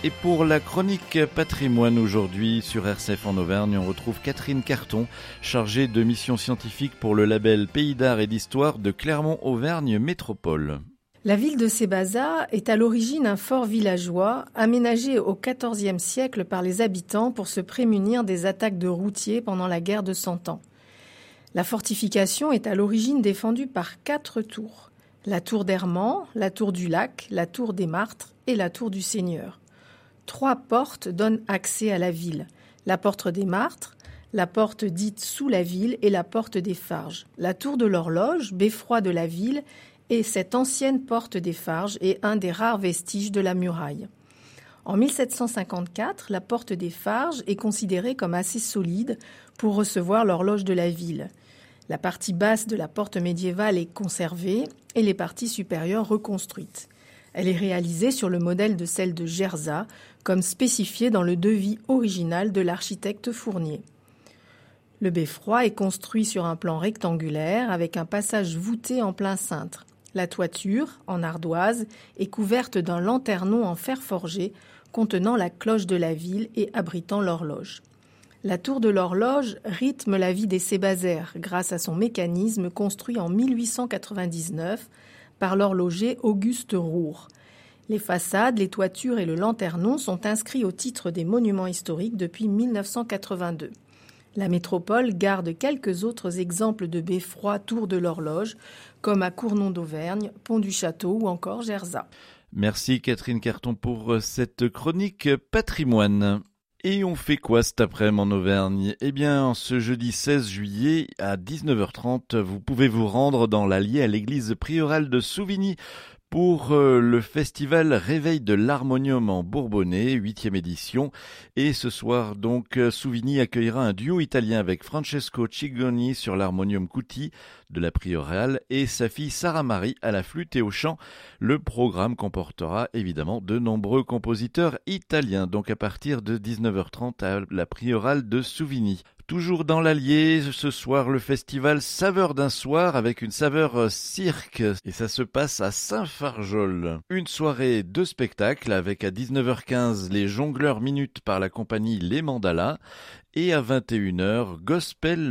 Et pour la chronique patrimoine aujourd'hui sur RCF en Auvergne, on retrouve Catherine Carton, chargée de mission scientifique pour le label Pays d'art et d'histoire de Clermont-Auvergne Métropole. La ville de Sébaza est à l'origine un fort villageois aménagé au XIVe siècle par les habitants pour se prémunir des attaques de routiers pendant la guerre de Cent Ans. La fortification est à l'origine défendue par 4 tours. La tour d'Hermant, la tour du Lac, la tour des Martres et la tour du Seigneur. 3 portes donnent accès à la ville. La porte des Martres, la porte dite sous la ville et la porte des Farges. La tour de l'horloge, beffroi de la ville, et cette ancienne porte des Farges est un des rares vestiges de la muraille. En 1754, la porte des Farges est considérée comme assez solide pour recevoir l'horloge de la ville. La partie basse de la porte médiévale est conservée et les parties supérieures reconstruites. Elle est réalisée sur le modèle de celle de Gerzat, comme spécifié dans le devis original de l'architecte Fournier. Le beffroi est construit sur un plan rectangulaire avec un passage voûté en plein cintre. La toiture, en ardoise, est couverte d'un lanternon en fer forgé contenant la cloche de la ville et abritant l'horloge. La tour de l'horloge rythme la vie des Sébazaires grâce à son mécanisme construit en 1899 par l'horloger Auguste Roure. Les façades, les toitures et le lanternon sont inscrits au titre des monuments historiques depuis 1982. La métropole garde quelques autres exemples de beffroi tour de l'horloge, comme à Cournon d'Auvergne, Pont du Château ou encore Gerzat. Merci Catherine Carton pour cette chronique patrimoine. Et on fait quoi cet après-midi en Auvergne ? Eh bien, ce jeudi 16 juillet à 19h30, vous pouvez vous rendre dans l'Allier à l'église priorale de Souvigny pour le festival Réveil de l'Harmonium en Bourbonnais, 8e édition. Et ce soir, donc, Souvigny accueillera un duo italien avec Francesco Cigoni sur l'harmonium Cuti de la Priorale et sa fille Sarah Marie à la flûte et au chant. Le programme comportera évidemment de nombreux compositeurs italiens, donc à partir de 19h30 à la Priorale de Souvigny. Toujours dans l'Allier, ce soir, le festival Saveur d'un soir avec une saveur cirque. Et ça se passe à Saint-Fargeol. Une soirée de spectacle avec à 19h15 les jongleurs minutes par la compagnie Les Mandalas. Et à 21h, gospel